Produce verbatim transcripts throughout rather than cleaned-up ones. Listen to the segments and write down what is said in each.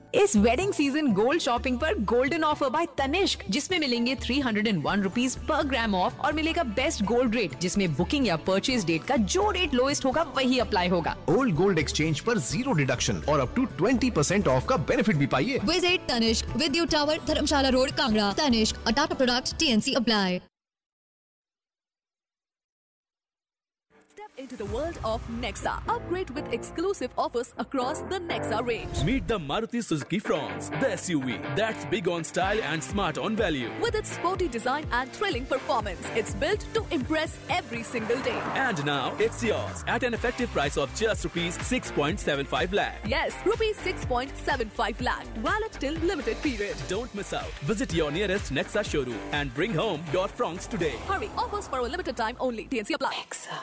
इस wedding season gold shopping पर golden offer bye Tanishq, जिसमें मिलेंगे three hundred one rupees per gram of और मिलेगा बेस्ट गोल्ड रेट, जिसमें बुकिंग या परचेज डेट का जो रेट लोएस्ट होगा वही अप्लाई होगा। ओल्ड गोल्ड एक्सचेंज पर जीरो डिडक्शन और up to twenty percent of का बेनिफिट भी पाइए। विजिट तनिष्क, विद्युत tower, Dharamshala road, Kangra. Tanishq, a Tata product, T N C apply. Into the world of Nexa. Upgrade with exclusive offers across the Nexa range. Meet the Maruti Suzuki Fronx, the S U V that's big on style and smart on value. With its sporty design and thrilling performance, it's built to impress every single day. And now it's yours at an effective price of just rupees six point seven five lakh. Yes, rupees six point seven five lakh. Valid till limited period. Don't miss out. Visit your nearest Nexa showroom and bring home your Fronx today. Hurry, offers for a limited time only. T N C apply. Nexa.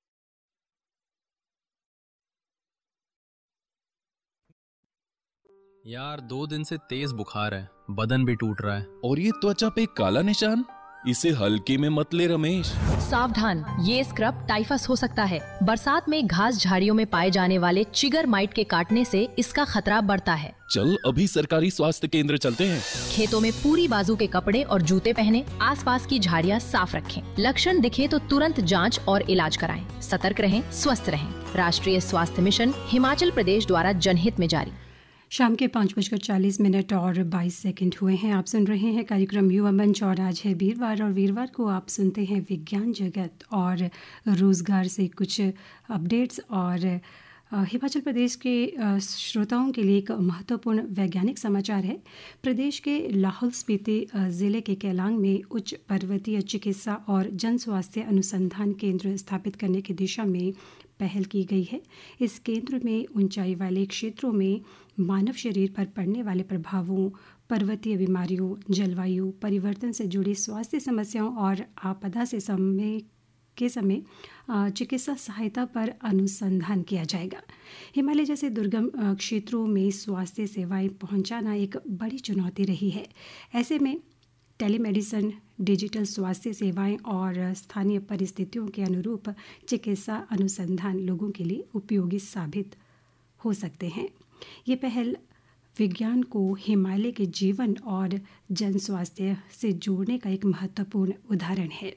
यार दो दिन से तेज बुखार है, बदन भी टूट रहा है। और ये त्वचा पे काला निशान, इसे हल्के में मत ले रमेश। सावधान, ये स्क्रब टाइफस हो सकता है। बरसात में घास झाड़ियों में पाए जाने वाले चिगर माइट के काटने से इसका खतरा बढ़ता है। चल अभी सरकारी स्वास्थ्य केंद्र चलते हैं। खेतों में पूरी बाजू के कपड़े और जूते पहने, आसपास की झाड़ियाँ साफ रखें। लक्षण दिखे तो तुरंत जांच और इलाज कराएं। सतर्क रहें, स्वस्थ रहें। राष्ट्रीय स्वास्थ्य मिशन हिमाचल प्रदेश द्वारा जनहित में जारी। शाम के पाँच बजकर चालीस मिनट और बाईस सेकंड हुए हैं। आप सुन रहे हैं कार्यक्रम युवा मंच और आज है वीरवार और वीरवार को आप सुनते हैं विज्ञान जगत और रोज़गार से कुछ अपडेट्स। और हिमाचल प्रदेश के श्रोताओं के लिए एक महत्वपूर्ण वैज्ञानिक समाचार है। प्रदेश के लाहौल स्पीति ज़िले के केलांग में उच्च पर्वतीय चिकित्सा और जन स्वास्थ्य अनुसंधान केंद्र स्थापित करने की दिशा में पहल की गई है। इस केंद्र में ऊंचाई वाले क्षेत्रों में मानव शरीर पर पड़ने वाले प्रभावों, पर्वतीय बीमारियों, जलवायु परिवर्तन से जुड़ी स्वास्थ्य समस्याओं और आपदा से समय के समय चिकित्सा सहायता पर अनुसंधान किया जाएगा। हिमालय जैसे दुर्गम क्षेत्रों में स्वास्थ्य सेवाएं पहुंचाना एक बड़ी चुनौती रही है। ऐसे में टेलीमेडिसिन, डिजिटल स्वास्थ्य सेवाएं और स्थानीय परिस्थितियों के अनुरूप चिकित्सा अनुसंधान लोगों के लिए उपयोगी साबित हो सकते हैं। ये पहल विज्ञान को हिमालय के जीवन और जन स्वास्थ्य से जोड़ने का एक महत्वपूर्ण उदाहरण है।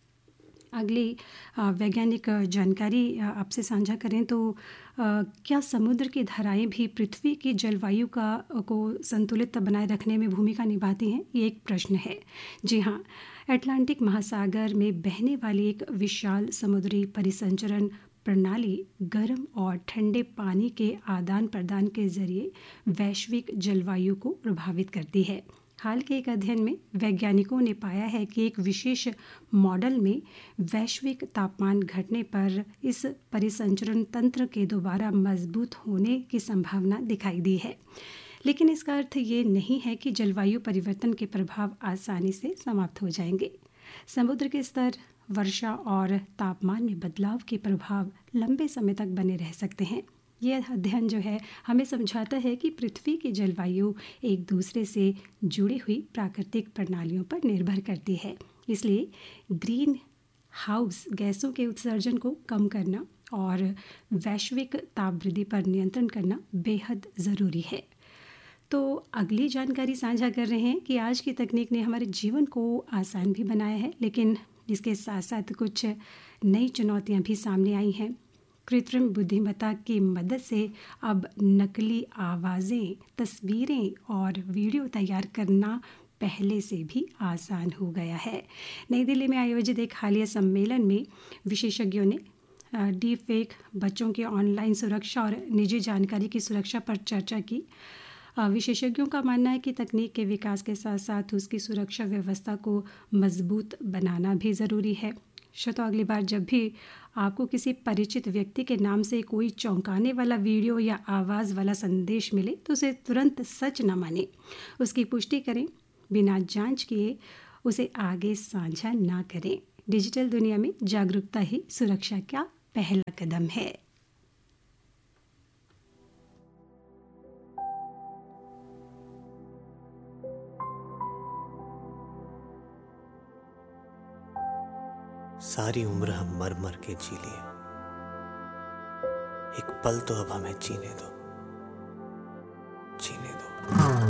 अगली वैज्ञानिक जानकारी आपसे साझा करें तो आ, क्या समुद्र की धाराएं भी पृथ्वी की जलवायु का को संतुलित बनाए रखने में भूमिका निभाती हैं? ये एक प्रश्न है। जी हाँ, अटलांटिक महासागर में बहने वाली एक विशाल समुद्री परिसंचरण प्रणाली गर्म और ठंडे पानी के आदान प्रदान के जरिए वैश्विक जलवायु को प्रभावित करती है। हाल के एक अध्ययन में वैज्ञानिकों ने पाया है कि एक विशेष मॉडल में वैश्विक तापमान घटने पर इस परिसंचरण तंत्र के दोबारा मजबूत होने की संभावना दिखाई दी है। लेकिन इसका अर्थ ये नहीं है कि जलवायु परिवर्तन के प्रभाव आसानी से समाप्त हो जाएंगे। समुद्र के स्तर, वर्षा और तापमान में बदलाव के प्रभाव लंबे समय तक बने रह सकते हैं। यह अध्ययन जो है हमें समझाता है कि पृथ्वी की जलवायु एक दूसरे से जुड़ी हुई प्राकृतिक प्रणालियों पर निर्भर करती है। इसलिए ग्रीन हाउस गैसों के उत्सर्जन को कम करना और वैश्विक ताप वृद्धि पर नियंत्रण करना बेहद ज़रूरी है। तो अगली जानकारी साझा कर रहे हैं कि आज की तकनीक ने हमारे जीवन को आसान भी बनाया है, लेकिन इसके साथ साथ कुछ नई चुनौतियां भी सामने आई हैं। कृत्रिम बुद्धिमत्ता की मदद से अब नकली आवाज़ें, तस्वीरें और वीडियो तैयार करना पहले से भी आसान हो गया है। नई दिल्ली में आयोजित एक हालिया सम्मेलन में विशेषज्ञों ने डीप फेक, बच्चों की ऑनलाइन सुरक्षा और निजी जानकारी की सुरक्षा पर चर्चा की। विशेषज्ञों का मानना है कि तकनीक के विकास के साथ साथ उसकी सुरक्षा व्यवस्था को मजबूत बनाना भी ज़रूरी है। श्रोता, अगली बार जब भी आपको किसी परिचित व्यक्ति के नाम से कोई चौंकाने वाला वीडियो या आवाज़ वाला संदेश मिले तो उसे तुरंत सच न माने, उसकी पुष्टि करें। बिना जांच किए उसे आगे साझा ना करें। डिजिटल दुनिया में जागरूकता ही सुरक्षा का पहला कदम है। सारी उम्र हम मर मर के जी लिए, एक पल तो अब हमें जीने दो।